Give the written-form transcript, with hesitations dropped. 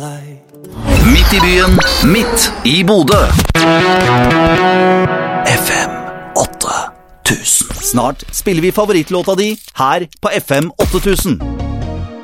Midt i byen, midt i Bodø. FM 8000. Snart spiller vi favorittlåta di her på FM 8000.